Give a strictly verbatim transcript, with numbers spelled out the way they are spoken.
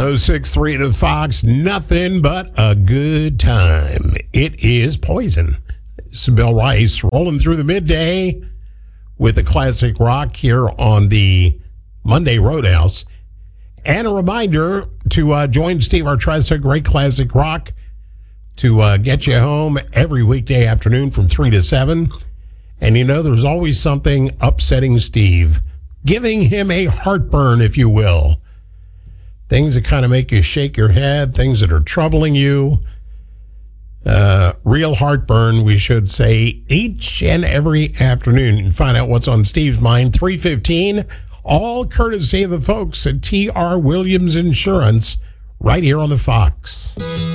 oh six three to Fox, nothing but a good time. It is Poison. This is Bill Rice rolling through the midday with the classic rock here on the Monday Roadhouse. And a reminder to uh, join Steve Artressa, Great Classic Rock, to uh, get you home every weekday afternoon from three to seven. And you know, there's always something upsetting Steve, giving him a heartburn, if you will. Things that kind of make you shake your head, things that are troubling you. Uh, real heartburn, we should say, each and every afternoon. And find out what's on Steve's mind, three fifteen, all courtesy of the folks at T R Williams Insurance, right here on the Fox.